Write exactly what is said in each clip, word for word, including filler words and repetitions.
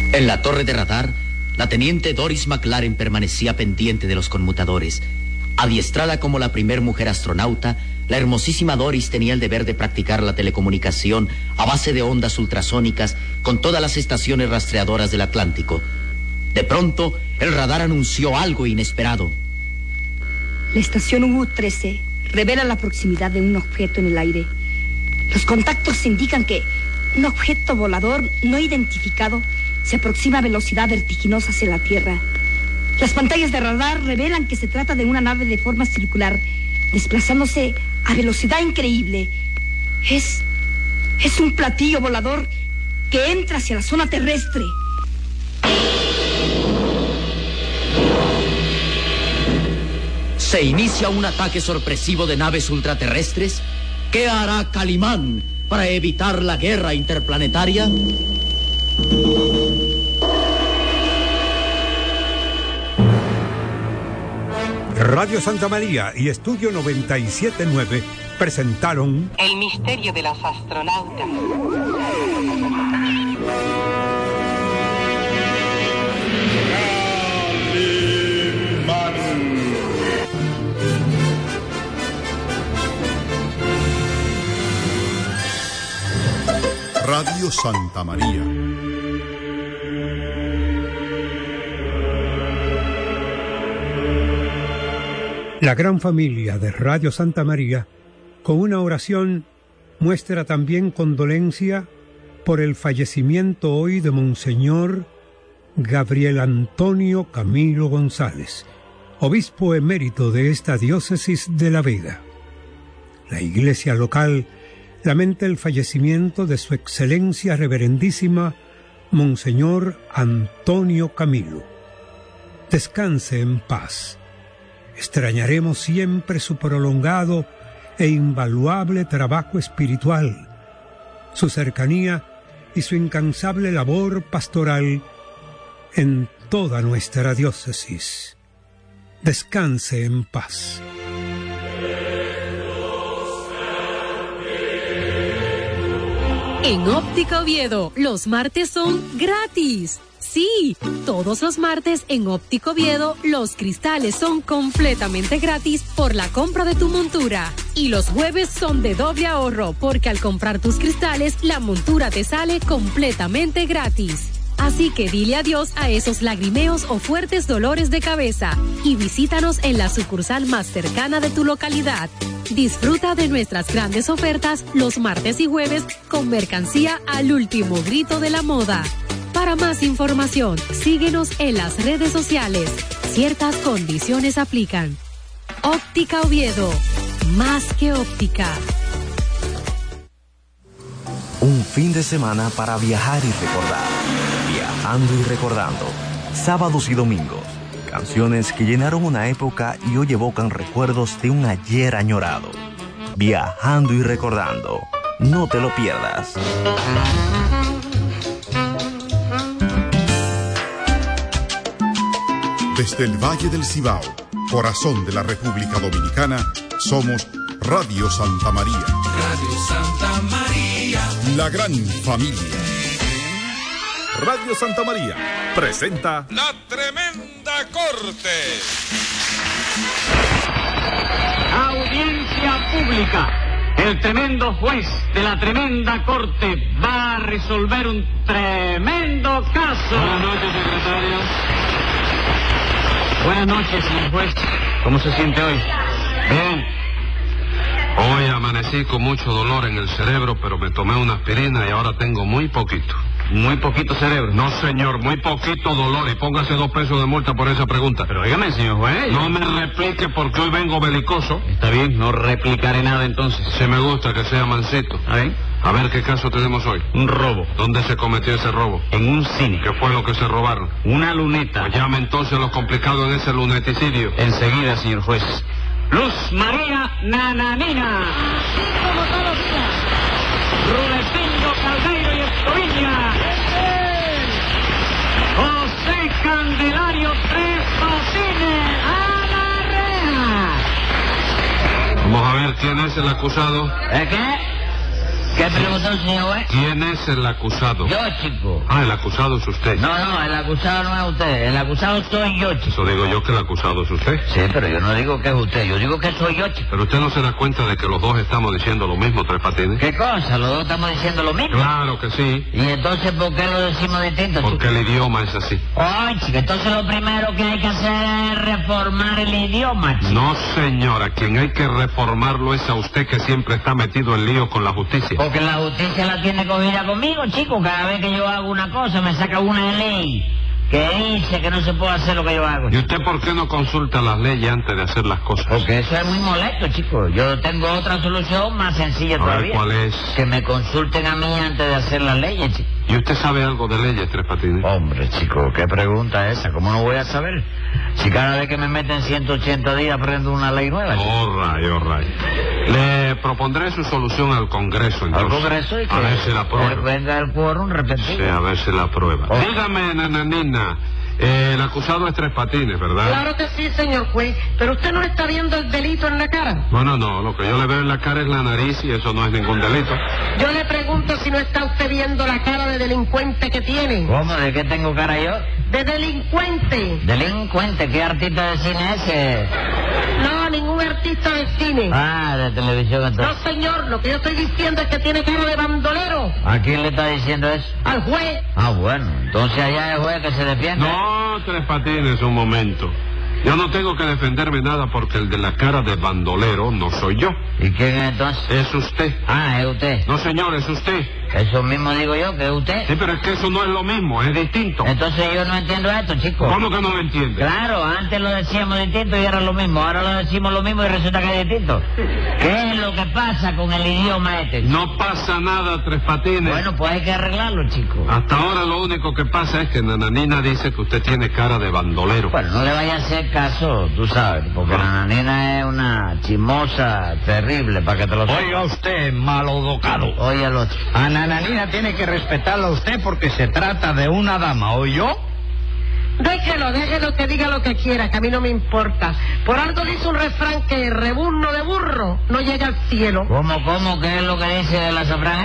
En la torre de radar, la teniente Doris McLaren permanecía pendiente de los conmutadores. Adiestrada como la primer mujer astronauta, la hermosísima Doris tenía el deber de practicar la telecomunicación a base de ondas ultrasónicas con todas las estaciones rastreadoras del Atlántico. De pronto, el radar anunció algo inesperado. La estación U trece revela la proximidad de un objeto en el aire. Los contactos indican que un objeto volador no identificado se aproxima a velocidad vertiginosa hacia la Tierra. Las pantallas de radar revelan que se trata de una nave de forma circular, desplazándose a velocidad increíble. Es... es un platillo volador que entra hacia la zona terrestre. ¿Se inicia un ataque sorpresivo de naves ultraterrestres? ¿Qué hará Calimán para evitar la guerra interplanetaria? Radio Santa María y Estudio noventa y siete punto nueve presentaron El misterio de los astronautas. Radio Santa María. La gran familia de Radio Santa María, con una oración, muestra también condolencia por el fallecimiento hoy de Monseñor Gabriel Antonio Camilo González, obispo emérito de esta diócesis de La Vega. La iglesia local lamenta el fallecimiento de su excelencia reverendísima Monseñor Antonio Camilo. Descanse en paz. Extrañaremos siempre su prolongado e invaluable trabajo espiritual, su cercanía y su incansable labor pastoral en toda nuestra diócesis. Descanse en paz. En Óptica Oviedo, los martes son gratis. Sí, todos los martes en Óptica Oviedo, los cristales son completamente gratis por la compra de tu montura. Y los jueves son de doble ahorro, porque al comprar tus cristales, la montura te sale completamente gratis. Así que dile adiós a esos lagrimeos o fuertes dolores de cabeza y visítanos en la sucursal más cercana de tu localidad. Disfruta de nuestras grandes ofertas los martes y jueves con mercancía al último grito de la moda. Para más información, síguenos en las redes sociales. Ciertas condiciones aplican. Óptica Oviedo, más que óptica. Un fin de semana para viajar y recordar. Viajando y recordando. Sábados y domingos. Canciones que llenaron una época y hoy evocan recuerdos de un ayer añorado. Viajando y recordando. No te lo pierdas. Desde el Valle del Cibao, corazón de la República Dominicana, somos Radio Santa María. Radio Santa María. La gran familia. Radio Santa María presenta La Tremenda Corte. Audiencia pública. El tremendo juez de la tremenda corte va a resolver un tremendo caso. Buenas noches, secretario. Buenas noches, señor juez. ¿Cómo se siente hoy? Bien. Hoy amanecí con mucho dolor en el cerebro, pero me tomé una aspirina y ahora tengo muy poquito. ¿Muy poquito cerebro? No, señor, muy poquito dolor, y póngase dos pesos de multa por esa pregunta. Pero óigame, señor juez. No me replique porque hoy vengo belicoso. Está bien, no replicaré nada entonces. Sí me gusta que sea mansito. ¿A ver? A ver qué caso tenemos hoy. Un robo. ¿Dónde se cometió ese robo? En un cine. ¿Qué fue lo que se robaron? Una luneta. Pues llame entonces los complicados en ese luneticidio. Enseguida, señor juez. Luz María Nananina. Así como todos los días. Rudecindo Caldeiro y Escoviña. José Candelario Tres Patines. A la reja. Vamos a ver quién es el acusado. ¿Eh, qué? ¿Qué preguntó el señor juez? ¿Quién es el acusado? Yo, chico. Ah, el acusado es usted. No, no, el acusado no es usted. El acusado soy yo, chico. Eso digo yo, que el acusado es usted. Sí, pero yo no digo que es usted. Yo digo que soy yo, chico. Pero usted no se da cuenta de que los dos estamos diciendo lo mismo, Tres Patines. ¿Qué cosa? ¿Los dos estamos diciendo lo mismo? Claro que sí. ¿Y entonces por qué lo decimos distinto, chico? Porque el idioma es así. Ay, chico, entonces lo primero que hay que hacer es reformar el idioma, chico. No, señora, quien hay que reformarlo es a usted, que siempre está metido en lío con la justicia. Porque la justicia la tiene cogida conmigo, chico. Cada vez que yo hago una cosa me saca una ley que dice que no se puede hacer lo que yo hago. ¿Y usted por qué no consulta las leyes antes de hacer las cosas? Porque eso es muy molesto, chico. Yo tengo otra solución más sencilla a ver, todavía. ¿cuál es? Que me consulten a mí antes de hacer las leyes, chico. ¿Y usted sabe algo de leyes, Tres Patines? Hombre, chico, ¿qué pregunta es esa? ¿Cómo no voy a saber? Si cada vez que me meten ciento ochenta días aprendo una ley nueva, chico. All right, all right. Le propondré su solución al Congreso, entonces. ¿Al Congreso? ¿Y qué? A ver si la aprueba. Venga el quórum repetido. Sí, a ver si la aprueba. Oh. Dígame, nananina, eh, el acusado es Tres Patines, ¿verdad? Claro que sí, señor juez. Pero usted no está viendo el delito en la cara. Bueno, no, lo que yo le veo en la cara es la nariz y eso no es ningún delito. Yo le pregunto si no está usted viendo la cara de delincuente que tiene. ¿Cómo? ¿De qué tengo cara yo? De delincuente. ¿Delincuente? ¿Qué artista de cine es ese? No, ningún artista de cine. Ah, de televisión entonces. No, señor, lo que yo estoy diciendo es que tiene cara de bandolero. ¿A quién le está diciendo eso? Al juez. Ah, bueno, entonces allá es juez que se defiende. No, Tres Patines, un momento. Yo no tengo que defenderme nada porque el de la cara de bandolero no soy yo. ¿Y quién es entonces? Es usted. Ah, es usted. No, señor, es usted. Eso mismo digo yo, que es usted. Sí, pero es que eso no es lo mismo, es distinto. Entonces yo no entiendo esto, chico. ¿Cómo que no lo entiende? Claro, antes lo decíamos distinto y era lo mismo. Ahora lo decimos lo mismo y resulta que es distinto. ¿Qué es lo que pasa con el idioma este, chico? No pasa nada, Tres Patines. Bueno, pues hay que arreglarlo, chico. Hasta ahora lo único que pasa es que Nananina dice que usted tiene cara de bandolero. Bueno, no le vaya a hacer caso, tú sabes, porque Nananina es una chismosa terrible, para que te lo sepas. Oiga usted, malodocado. Óyalo. A Nananina tiene que respetarla a usted porque se trata de una dama, ¿oyó? Déjelo, déjelo que diga lo que quiera, que a mí no me importa. Por algo dice un refrán que rebuzno de burro no llega al cielo. ¿Cómo, cómo? ¿Qué es lo que dice el azafrán?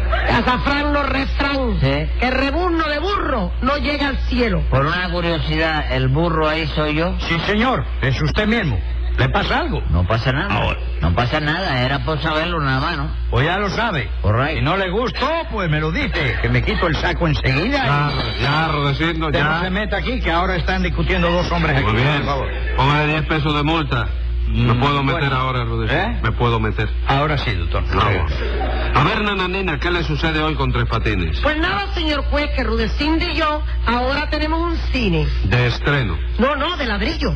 Azafrán no refrán. ¿Sí? Que rebuzno de burro no llega al cielo. Por una curiosidad, ¿el burro ahí soy yo? Sí, señor, es usted mismo. ¿Le pasa algo? No pasa nada. Ahora. No pasa nada, era por saberlo nada más, ¿no? Pues ya lo sabe. All right. Si no le gustó, pues me lo dice, que me quito el saco enseguida. Ya, y... ya, Rudecindo, Usted ya. no se meta aquí, que ahora están discutiendo dos hombres aquí. Muy bien. Por favor. Póngale diez pesos de multa. ¿Me Mm, puedo meter bueno. ahora, Rudecindo? ¿Eh? ¿Me puedo meter? Ahora sí, doctor. Vamos. A ver, Nananina, ¿qué le sucede hoy con Tres Patines? Pues nada, señor juez, que Rudecindo y yo ahora tenemos un cine. De estreno. No, no, de ladrillo.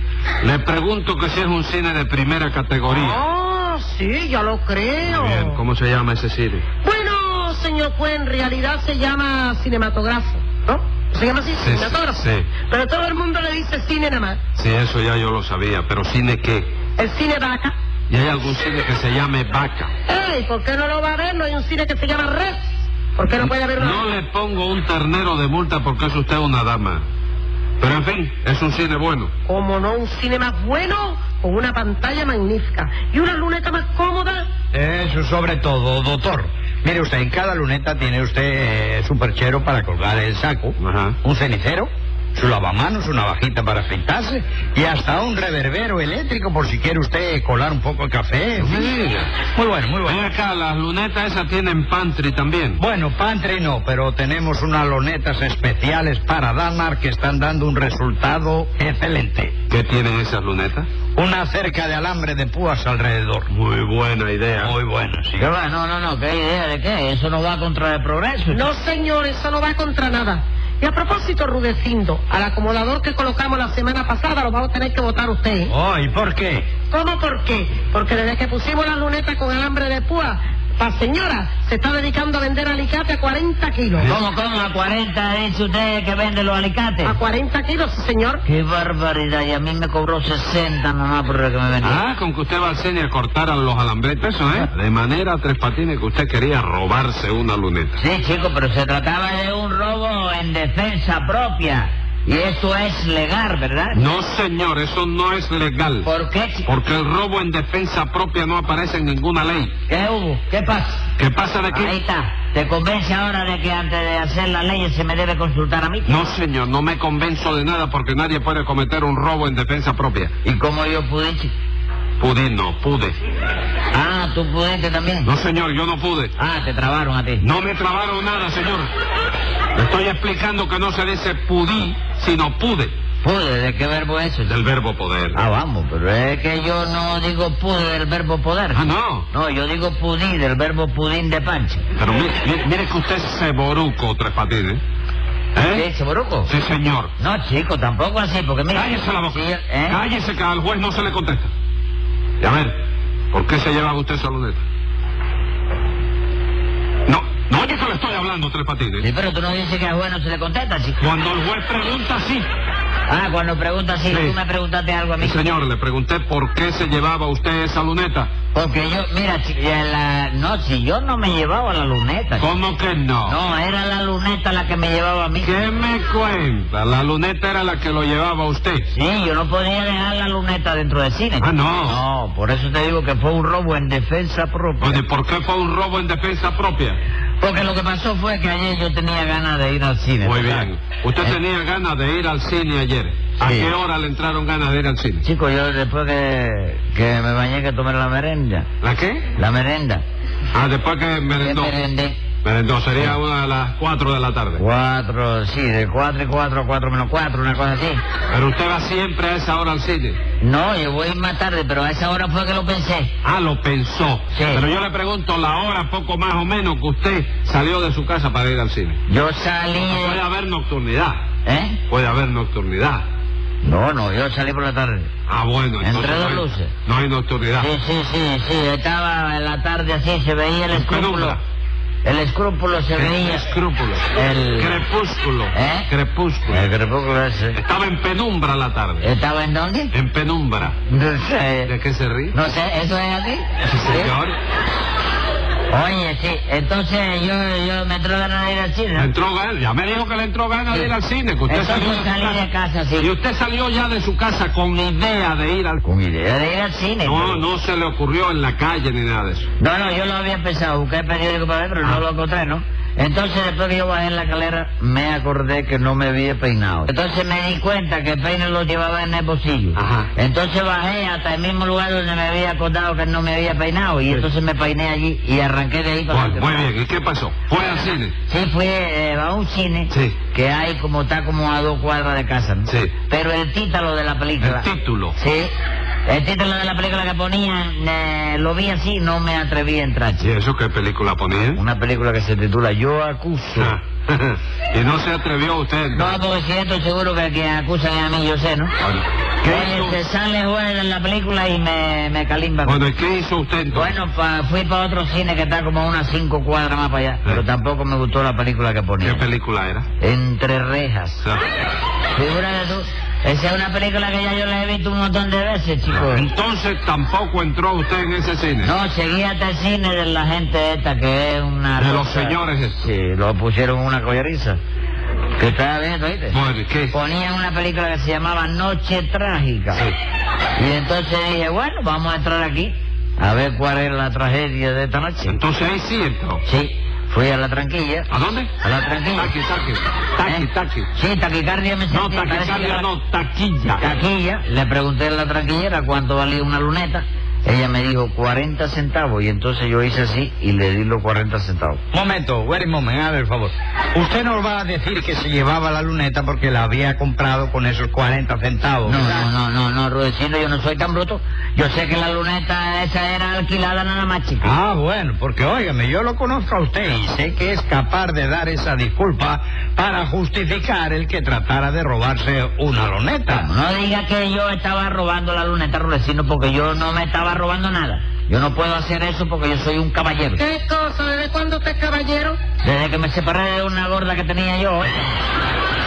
Le pregunto que si es un cine de primera categoría. Ah, sí, ya lo creo. Muy bien, ¿cómo se llama ese cine? Bueno, señor juez, en realidad se llama cinematógrafo, ¿no? Se llama así, Sí, cinematógrafo. sí. Pero todo el mundo le dice cine nada más. Sí, eso ya yo lo sabía, pero ¿cine qué? El cine vaca. ¿Y hay algún cine que se llame Vaca? Ey, ¿por qué no lo va a ver? No hay un cine que se llama Red. ¿Por qué no puede haber una... No le pongo un ternero de multa porque es usted una dama. Pero en fin, es un cine bueno. Como no, un cine más bueno, con una pantalla magnífica y una luneta más cómoda. Eso sobre todo, doctor. Mire usted, en cada luneta tiene usted eh, su perchero para colgar el saco, Ajá. un cenicero, su lavamanos, una vajita para afeitarse y hasta un reverbero eléctrico por si quiere usted colar un poco de café. No me diga. Muy bueno, muy bueno. Ven acá, las lunetas esas tienen pantry también. Bueno, pantry no, pero tenemos unas lonetas especiales para damas que están dando un resultado excelente. ¿Qué tienen esas lunetas? Una cerca de alambre de púas alrededor. Muy buena idea. Muy buena, sí. ¿Qué va? No, no, no, ¿qué idea de qué? Eso no va contra el progreso. No, señor, eso no va contra nada. Y a propósito, Rudecindo, al acomodador que colocamos la semana pasada lo vamos a tener que votar usted. ¿eh? Oh, ¿y por qué? ¿Cómo por qué? Porque desde que pusimos las lunetas con alambre de púa, la señora se está dedicando a vender alicate a cuarenta kilos. ¿Cómo, cómo? ¿A cuarenta dice usted que vende los alicates? A cuarenta kilos, sí, señor. ¡Qué barbaridad! Y a mí me cobró sesenta nomás por lo que me vendió. Ah, con que usted va al cine a cortar a los alambretes, eso, ¿eh? De manera, Tres Patines, que usted quería robarse una luneta. Sí, chico, pero se trataba de un robo en defensa propia. Y esto es legal, ¿verdad? No, señor, eso no es legal. ¿Por qué, chico? Porque el robo en defensa propia no aparece en ninguna ley. ¿Qué hubo? ¿Qué pasa? ¿Qué pasa de qué? Ahí está. ¿Te convence ahora de que antes de hacer las leyes se me debe consultar a mí? No, señor, no me convenzo de nada porque nadie puede cometer un robo en defensa propia. ¿Y cómo yo pude, chico? Pude, no, pude. Ah, ¿tú pudiste también? No, señor, yo no pude. Ah, te trabaron a ti. No me trabaron nada, señor. Le estoy explicando que no se dice pudí, sino pude. ¿Pude? ¿De qué verbo es eso? Del verbo poder. Ah, vamos, pero es que yo no digo pude del verbo poder. Ah, no. No, yo digo pudí del verbo pudín de pancha. Pero mire, mire, mire que usted es ceboruco, Tres Patines. ¿Eh? ¿Sí, ceboruco? Sí, señor. No, chico, tampoco así, porque mira... Cállese la boca. Sí, ¿eh? Cállese que al juez no se le contesta. Y a ver, ¿por qué se llevaba usted esa luneta? No, no oye que le estoy hablando, Tres Patines. Sí, pero tú no dices que al juez no se le contesta, chico. Cuando el juez pregunta, sí. Ah, cuando pregunta sí, sí. Tú me preguntaste algo a mí. Sí, señor, le pregunté por qué se llevaba usted esa luneta. Porque yo, mira, chico, la... no, si yo no me llevaba la luneta. ¿Cómo chico. que no? No, era la luneta la que me llevaba a mí. ¿Qué me cuenta? La luneta era la que lo llevaba a usted. Sí, yo no podía dejar la luneta dentro del cine. Ah, no. No, por eso te digo que fue un robo en defensa propia. Oye, ¿por qué fue un robo en defensa propia? Porque lo que pasó fue que ayer yo tenía ganas de ir al cine. Muy bien. Usted ¿Eh? tenía ganas de ir al cine ayer. ¿A sí. qué hora le entraron ganas de ir al cine? Chico, yo después que, que me bañé que tomé la merenda. ¿La qué? La merenda. Ah, después que merendó. ¿Qué merendé? Merendó, sería sí. una de las cuatro de la tarde. Cuatro, sí, de cuatro y cuatro a cuatro menos cuatro, una cosa así. Pero usted va siempre a esa hora al cine. No, yo voy más tarde, pero a esa hora fue que lo pensé. Ah, lo pensó. Sí. Pero yo le pregunto la hora, poco más o menos, que usted salió de su casa para ir al cine. Yo salí... No puede haber nocturnidad. ¿Eh? Puede haber nocturnidad. No, no, yo salí por la tarde. Ah, bueno. Entre dos no hay, luces. No hay nocturnidad. Sí, sí, sí, sí. Estaba en la tarde así, se veía el escrúpulo. El escrúpulo se el veía. Escrúpulo. El crepúsculo. ¿Eh? Crepúsculo. El crepúsculo ese. Estaba en penumbra la tarde. ¿Estaba en dónde? En penumbra. No sé. ¿De qué se ríe? No sé, ¿eso es así? Sí, señor. Oye, sí, entonces yo, yo me entró ganas de ir al cine. ¿Me entró ganas? Ya me dijo que le entró ganas sí. de ir al cine. Que usted entonces salió de salí casa. de casa, sí. Y usted salió ya de su casa con idea de ir al... Con idea de ir al cine. No, pero... no se le ocurrió en la calle ni nada de eso. No, no, yo lo había pensado, busqué el periódico para ver, pero ah. no lo encontré, ¿no? Entonces, después que yo bajé en la escalera, me acordé que no me había peinado. Entonces me di cuenta que el peine lo llevaba en el bolsillo. Ajá. Entonces bajé hasta el mismo lugar donde me había acordado que no me había peinado. Y sí. entonces me peiné allí y arranqué de ahí para bueno, Muy bien, ¿y qué pasó? ¿Fue al cine? Sí, fui eh, a un cine sí. que hay como está como a dos cuadras de casa, ¿no? Sí. Pero el título de la película... ¿El título? Sí. El título de la película que ponían, eh, lo vi así, no me atreví a entrar. ¿Y eso qué película ponían? Una película que se titula Yo Acuso. Ah. ¿Y no se atrevió usted? No, porque si estoy seguro que quien acusan es a mí, yo sé, ¿no? Bueno, ¿qué Oye, hizo? Se sale juez en la película y me, me calimba. Bueno, ¿y qué hizo usted entonces? Bueno, pa, fui para otro cine que está como a unas cinco cuadras más para allá, ¿Eh? pero tampoco me gustó la película que ponía. ¿Qué película era? Entre Rejas. ¿Sí? Figúrate tú. Esa es una película que ya yo la he visto un montón de veces, chicos. Entonces tampoco entró usted en ese cine. No, seguí hasta el cine de la gente esta que es una... De los señores estos. Sí, lo pusieron en una colleriza. Que estaba viendo, ¿viste? Bueno, ¿qué? Ponían una película que se llamaba Noche Trágica. Sí. Y entonces dije, bueno, vamos a entrar aquí a ver cuál es la tragedia de esta noche. Entonces ahí sí entró. Sí. Fui a la tranquilla. ¿A dónde? A la tranquilla. Taqui, taqui. Taqui, ¿Eh? taqui. Sí, taquicardia me sentí. No, taquicardia no, taquilla. Taquilla. Le pregunté a la tranquillera cuánto valía una luneta. Ella me dijo cuarenta centavos y entonces yo hice así y le di los cuarenta centavos. Momento, wait a moment, a ver, por favor. Usted nos va a decir que se llevaba la luneta porque la había comprado con esos cuarenta centavos. No, no, no, no, no, Rudecindo, yo no soy tan bruto. Yo sé que la luneta esa era alquilada nada más, chica. Ah, bueno, porque óigame, yo lo conozco a usted y sé que es capaz de dar esa disculpa para justificar el que tratara de robarse una luneta. No diga que yo estaba robando la luneta, Rudecindo, porque yo no me estaba robando nada. Yo no puedo hacer eso porque yo soy un caballero. ¿Qué cosa? ¿Desde cuándo usted es caballero? Desde que me separé de una gorda que tenía yo. ¿eh?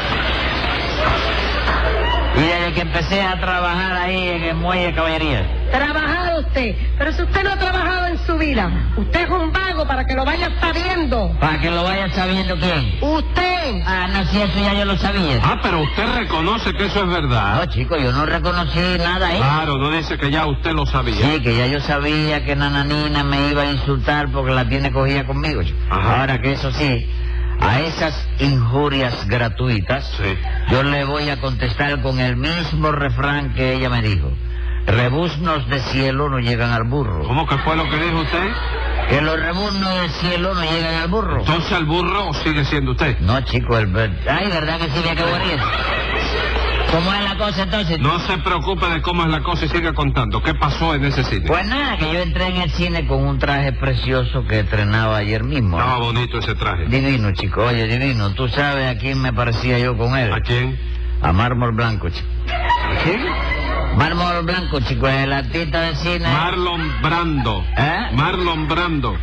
Y desde que empecé a trabajar ahí en el muelle de caballería. Trabajado usted. Pero si usted no ha trabajado en su vida, usted es un vago para que lo vaya sabiendo. ¿Para que lo vaya sabiendo quién? Usted. Ah, no, si eso ya yo lo sabía. Ah, pero usted reconoce que eso es verdad. No, chico, yo no reconocí nada ahí. Claro, no dice que ya usted lo sabía. Sí, que ya yo sabía que Nananina me iba a insultar porque la tiene cogida conmigo, chico. Ajá. Ahora que eso sí, a esas injurias gratuitas, sí, yo le voy a contestar con el mismo refrán que ella me dijo. Rebuznos de cielo no llegan al burro. ¿Cómo que fue lo que dijo usted? Que los rebuznos del cielo no llegan al burro. ¿Entonces el burro sigue siendo usted? No, chico, el... Ay, ¿verdad que sí me acabo de reír? ¿Cómo es la cosa entonces? No se preocupe de cómo es la cosa y siga contando. ¿Qué pasó en ese cine? Pues nada, que yo entré en el cine con un traje precioso que estrenaba ayer mismo. Estaba bonito ese traje. Divino, chico, oye, divino. ¿Tú sabes a quién me parecía yo con él? ¿A quién? A Mármol Blanco, chico. ¿A quién? Mármol Blanco, chico, es el artista de cine. Marlon Brando. ¿Eh? Marlon Brando.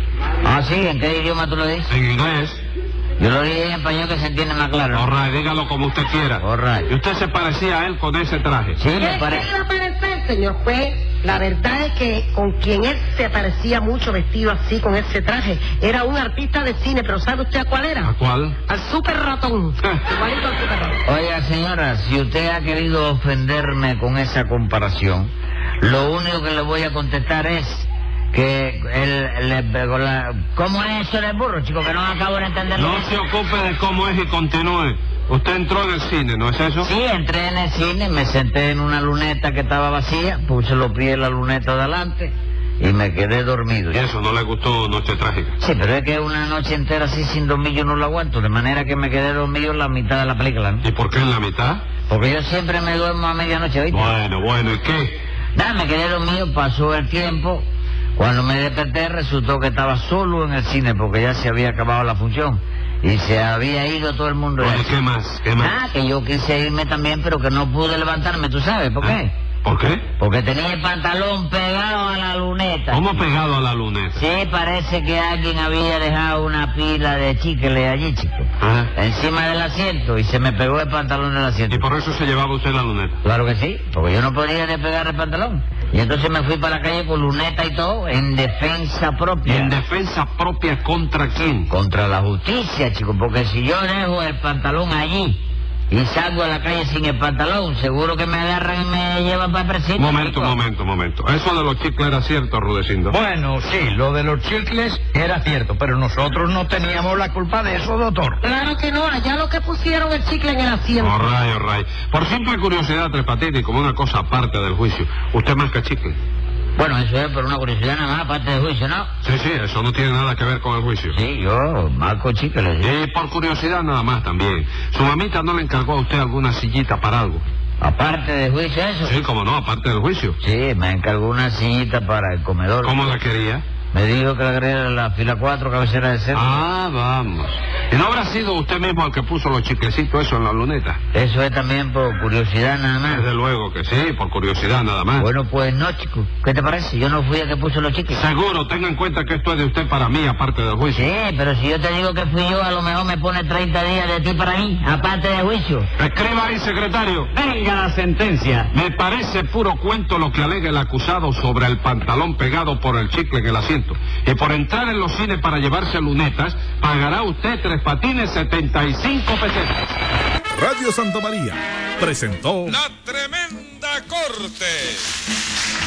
Ah, sí, ¿en qué idioma tú lo dices? En inglés. Yo lo dije en español que se entiende más claro. All right, dígalo como usted quiera. All right. ¿Y usted se parecía a él con ese traje? Sí, ¿Qué, me ¿Qué parece. iba a parecer, señor juez? La verdad es que con quien él se parecía mucho vestido así, con ese traje, era un artista de cine, pero ¿sabe usted a cuál era? ¿A cuál? Al Super Ratón. Igualito al Super Ratón. Oiga, señora, si usted ha querido ofenderme con esa comparación, lo único que le voy a contestar es que él le pegó la... ¿Cómo es eso del burro, chico? Que no acabo de entenderlo. No se ocupe de cómo es y continúe. Usted entró en el cine, ¿no es eso? Sí, entré en el cine, me senté en una luneta que estaba vacía, puse los pies en la luneta de adelante y me quedé dormido. ¿Y eso no le gustó Noche Trágica? Sí, pero es que una noche entera así sin dormir yo no lo aguanto, de manera que me quedé dormido en la mitad de la película, ¿no? ¿Y por qué en la mitad? Porque yo siempre me duermo a medianoche, ¿oíste? Bueno, bueno, ¿y qué? Nada, me quedé dormido, pasó el tiempo. Cuando me desperté resultó que estaba solo en el cine porque ya se había acabado la función y se había ido todo el mundo. Bueno, ¿qué más? ¿Qué más? Ah, que yo quise irme también pero que no pude levantarme, ¿tú sabes por qué? ¿Eh? ¿Por qué? Porque tenía el pantalón pegado a la luneta. ¿Cómo pegado a la luneta? Sí, parece que alguien había dejado una pila de chicle allí, chico. ¿Ah? Encima del asiento y se me pegó el pantalón del asiento. ¿Y por eso se llevaba usted la luneta? Claro que sí, porque yo no podía despegar el pantalón. Y entonces me fui para la calle con luneta y todo, en defensa propia. ¿En defensa propia contra quién? Contra la justicia, chico, porque si yo dejo el pantalón allí y salgo a la calle sin el pantalón, seguro que me agarran y me llevan para el precinto. Momento, chico. momento, momento. Eso de los chicles era cierto, Rudecindo. Bueno, sí, lo de los chicles era cierto, pero nosotros no teníamos la culpa de eso, doctor. Claro que no, allá lo que pusieron el chicle en el asiento. All right, all right. Por simple curiosidad, Tres Patines, y como una cosa aparte del juicio, ¿usted masca chicle? Bueno, eso es por una curiosidad nada más, aparte del juicio, ¿no? Sí, sí, eso no tiene nada que ver con el juicio. Sí, yo marco chicles. ¿Sí? Y por curiosidad nada más también. ¿Su mamita no le encargó a usted alguna sillita para algo? Aparte del juicio eso. Sí, como no, aparte del juicio. Sí, me encargó una sillita para el comedor. ¿Cómo la quería? Me dijo que la quería en la fila cuatro, cabecera de centro. Ah, vamos. ¿Y no habrá sido usted mismo el que puso los chiclecitos eso en la luneta? Eso es también por curiosidad nada más. Desde luego que sí, por curiosidad nada más. Bueno, pues no, chico. ¿Qué te parece? Yo no fui el que puso los chicles. Seguro, tenga en cuenta que esto es de usted para mí, aparte del juicio. Sí, pero si yo te digo que fui yo, a lo mejor me pone treinta días de ti para mí, aparte del juicio. Escriba ahí, secretario. Venga la sentencia. Me parece puro cuento lo que alega el acusado sobre el pantalón pegado por el chicle en el asiento. Y por entrar en los cines para llevarse lunetas, pagará usted Tres Patines setenta y cinco pesetas. Radio Santa María presentó La Tremenda Corte.